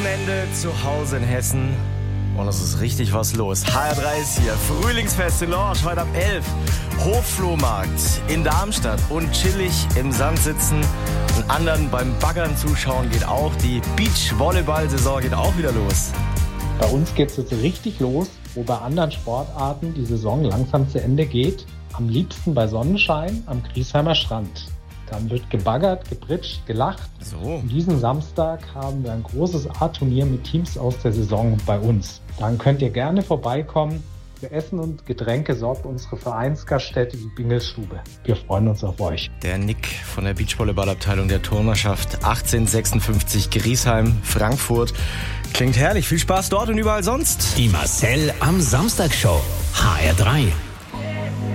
Wochenende zu Hause in Hessen und es ist richtig was los. HR3 ist hier, Frühlingsfest in Lorsch, heute ab 11. Hofflohmarkt in Darmstadt und chillig im Sand sitzen und anderen beim Baggern zuschauen geht auch. Die Beachvolleyball-Saison geht auch wieder los. Bei uns geht es jetzt richtig los, wo bei anderen Sportarten die Saison langsam zu Ende geht. Am liebsten bei Sonnenschein am Griesheimer Strand. Dann wird gebaggert, gepritscht, gelacht. So. Und diesen Samstag haben wir ein großes A-Turnier mit Teams aus der Saison bei uns. Dann könnt ihr gerne vorbeikommen. Für Essen und Getränke sorgt unsere Vereinsgaststätte, die Bingelsstube. Wir freuen uns auf euch. Der Nick von der Beachvolleyballabteilung der Turnerschaft 1856 Griesheim, Frankfurt. Klingt herrlich. Viel Spaß dort und überall sonst. Die Marcel am Samstag Show. HR3.